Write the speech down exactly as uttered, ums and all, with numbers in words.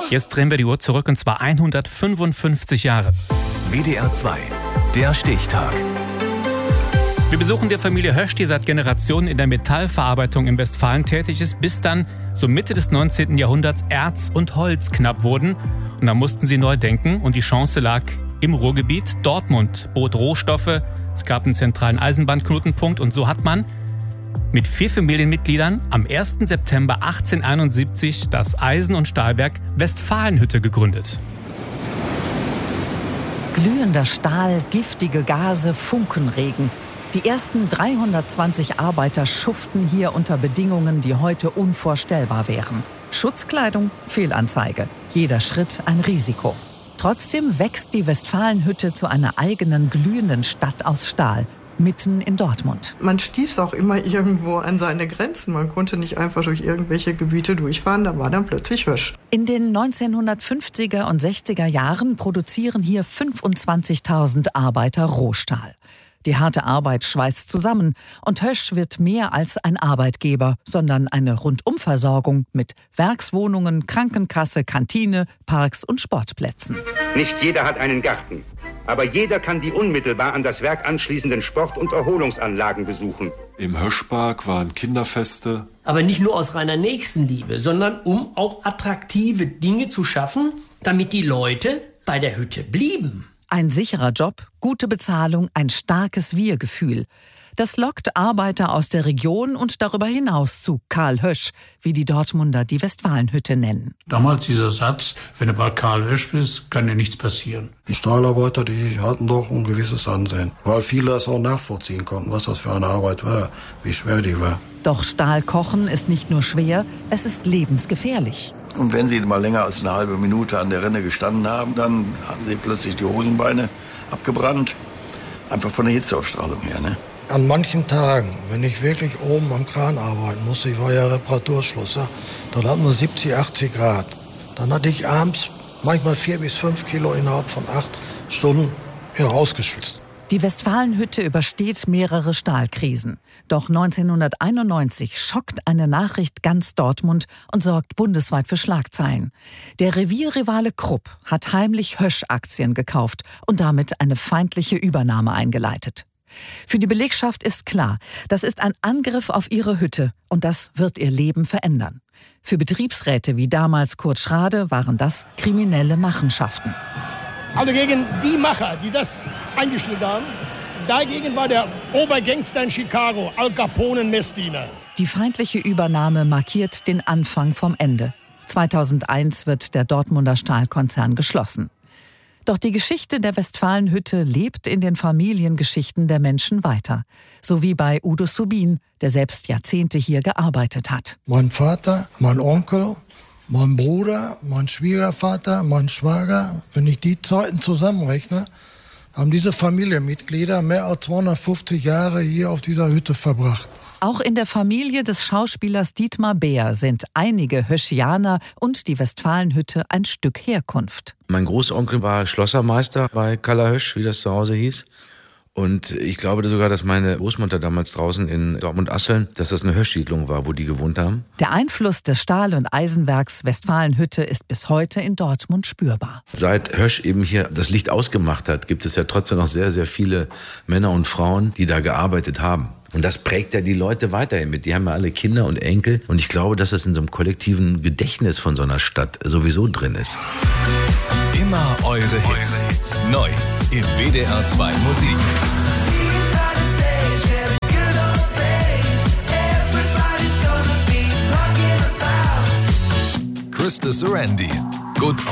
Jetzt drehen wir die Uhr zurück, und zwar hundertfünfundfünfzig Jahre. W D R zwei, der Stichtag. Wir besuchen die Familie Hösch, die seit Generationen in der Metallverarbeitung in Westfalen tätig ist, bis dann so Mitte des neunzehnten Jahrhunderts Erz und Holz knapp wurden. Und da mussten sie neu denken, und die Chance lag im Ruhrgebiet. Dortmund bot Rohstoffe, es gab einen zentralen Eisenbahnknotenpunkt, und so hat man mit vier Familienmitgliedern am ersten September achtzehnhunderteinundsiebzig das Eisen- und Stahlwerk Westfalenhütte gegründet. Glühender Stahl, giftige Gase, Funkenregen. Die ersten dreihundertzwanzig Arbeiter schuften hier unter Bedingungen, die heute unvorstellbar wären. Schutzkleidung, Fehlanzeige. Jeder Schritt ein Risiko. Trotzdem wächst die Westfalenhütte zu einer eigenen glühenden Stadt aus Stahl, mitten in Dortmund. Man stieß auch immer irgendwo an seine Grenzen. Man konnte nicht einfach durch irgendwelche Gebiete durchfahren, da war dann plötzlich Hösch. In den neunzehnhundertfünfziger und sechziger Jahren produzieren hier fünfundzwanzigtausend Arbeiter Rohstahl. Die harte Arbeit schweißt zusammen, und Hösch wird mehr als ein Arbeitgeber, sondern eine Rundumversorgung mit Werkswohnungen, Krankenkasse, Kantine, Parks und Sportplätzen. Nicht jeder hat einen Garten, aber jeder kann die unmittelbar an das Werk anschließenden Sport- und Erholungsanlagen besuchen. Im Höschpark waren Kinderfeste. Aber nicht nur aus reiner Nächstenliebe, sondern um auch attraktive Dinge zu schaffen, damit die Leute bei der Hütte blieben. Ein sicherer Job, gute Bezahlung, ein starkes Wir-Gefühl. Das lockt Arbeiter aus der Region und darüber hinaus zu Karl Hösch, wie die Dortmunder die Westfalenhütte nennen. Damals dieser Satz, wenn du bei Karl Hösch bist, kann dir nichts passieren. Die Stahlarbeiter, die hatten doch ein gewisses Ansehen, weil viele das auch nachvollziehen konnten, was das für eine Arbeit war, wie schwer die war. Doch Stahlkochen ist nicht nur schwer, es ist lebensgefährlich. Und wenn Sie mal länger als eine halbe Minute an der Rinne gestanden haben, dann haben Sie plötzlich die Hosenbeine abgebrannt. Einfach von der Hitzeausstrahlung her, ne? An manchen Tagen, wenn ich wirklich oben am Kran arbeiten musste, ich war ja Reparaturschlosser, dann hatten wir siebzig, achtzig Grad. Dann hatte ich abends manchmal vier bis fünf Kilo innerhalb von acht Stunden herausgeschwitzt. Die Westfalenhütte übersteht mehrere Stahlkrisen. Doch neunzehnhunderteinundneunzig schockt eine Nachricht ganz Dortmund und sorgt bundesweit für Schlagzeilen. Der Revierrivale Krupp hat heimlich Hösch-Aktien gekauft und damit eine feindliche Übernahme eingeleitet. Für die Belegschaft ist klar, das ist ein Angriff auf ihre Hütte, und das wird ihr Leben verändern. Für Betriebsräte wie damals Kurt Schrade waren das kriminelle Machenschaften. Also gegen die Macher, die das eingestellt haben, dagegen war der Obergangster in Chicago, Al Capone, Messdiener. Die feindliche Übernahme markiert den Anfang vom Ende. zweitausendeins wird der Dortmunder Stahlkonzern geschlossen. Doch die Geschichte der Westfalenhütte lebt in den Familiengeschichten der Menschen weiter. So wie bei Udo Subin, der selbst Jahrzehnte hier gearbeitet hat. Mein Vater, mein Onkel, mein Bruder, mein Schwiegervater, mein Schwager, wenn ich die Zeiten zusammenrechne, haben diese Familienmitglieder mehr als zweihundertfünfzig Jahre hier auf dieser Hütte verbracht. Auch in der Familie des Schauspielers Dietmar Beer sind einige Höschianer und die Westfalenhütte ein Stück Herkunft. Mein Großonkel war Schlossermeister bei Karl Hösch, wie das zu Hause hieß. Und ich glaube sogar, dass meine Großmutter damals draußen in Dortmund-Asseln, dass das eine Höschsiedlung war, wo die gewohnt haben. Der Einfluss des Stahl- und Eisenwerks Westfalenhütte ist bis heute in Dortmund spürbar. Seit Hösch eben hier das Licht ausgemacht hat, gibt es ja trotzdem noch sehr, sehr viele Männer und Frauen, die da gearbeitet haben. Und das prägt ja die Leute weiterhin mit. Die haben ja alle Kinder und Enkel. Und ich glaube, dass das in so einem kollektiven Gedächtnis von so einer Stadt sowieso drin ist. Immer eure Hits. Neu im W D R zwei Musikmix. Krista Sorandi. Good